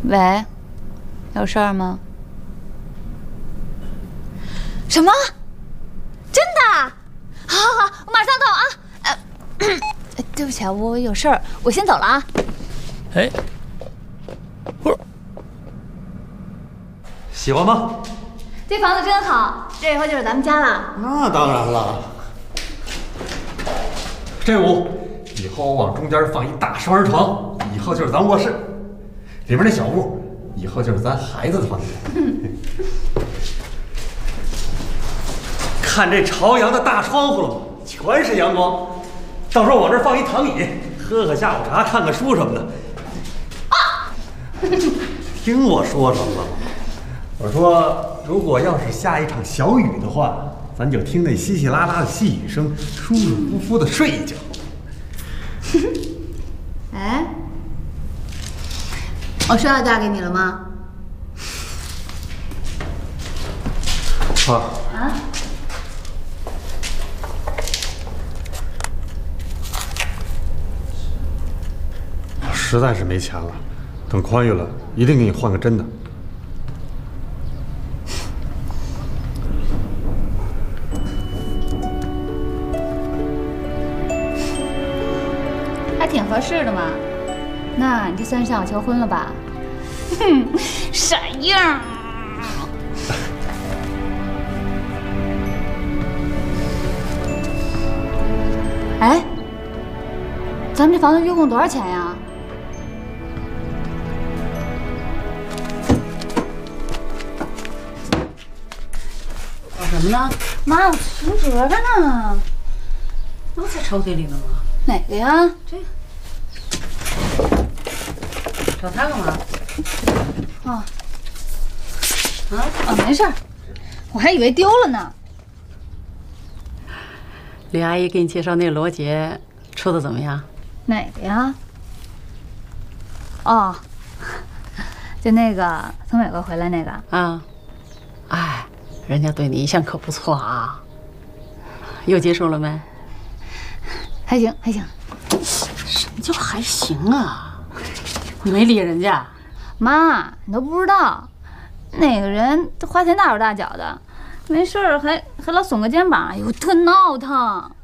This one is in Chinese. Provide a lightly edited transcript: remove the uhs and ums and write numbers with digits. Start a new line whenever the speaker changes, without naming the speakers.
喂，有事儿吗？什么？真的？好，好，好，我马上到啊。对不起啊，我有事儿，我先走了啊。
哎，不是，喜欢吗？
这房子真好，这以后就是咱们家了。
那当然了。这屋以后我往中间放一大双人床，以后就是咱卧室。里边那小屋，以后就是咱孩子的房间。看这朝阳的大窗户了吗？全是阳光。到时候往这儿放一躺椅，喝个下午茶，看看书什么的。听我说什么了？我说，如果要是下一场小雨的话，咱就听那稀稀拉拉的细雨声，舒舒服服的睡一觉。
哎，我说要嫁给你了吗？
啊。实在是没钱了，等宽裕了，一定给你换个真的。
还挺合适的嘛。那你这算是向我求婚了吧？哼，傻样。哎，咱们这房子月供多少钱呀？
搞什么呢？
妈，我存折着呢。
那不在抽屉里呢吗？
哪个呀？
这个。找它干嘛？
啊啊，没事儿，我还以为丢了呢。
李阿姨给你介绍那罗杰处的怎么样？
哪个呀？哦，就那个从美国回来那个。
啊，哎，人家对你一向可不错啊。又结束了没？
还行还行。
什么叫还行啊？你没理人家？
妈，你都不知道，那个人花钱大手大脚的，没事儿还老耸个肩膀，哎呦，特闹腾。